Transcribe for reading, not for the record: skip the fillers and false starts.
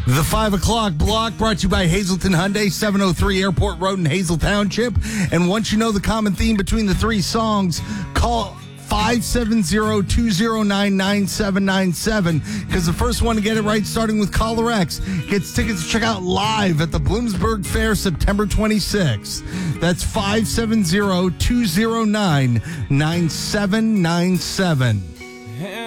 The 5 o'clock block brought to you by Hazleton Hyundai, 703 Airport Road in Hazel Township. And once you know the common theme between the three songs, call 570-209-9797, because the first one to get it right, starting with Caller X, gets tickets to check out live at the Bloomsburg Fair September 26th. That's 570-209-9797.